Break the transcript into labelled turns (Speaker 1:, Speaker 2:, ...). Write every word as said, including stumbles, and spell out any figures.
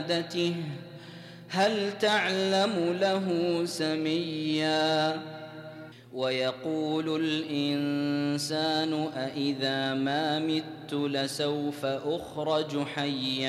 Speaker 1: هل تعلم له سميا ويقول الإنسان أإذا ما مت لسوف أخرج حيا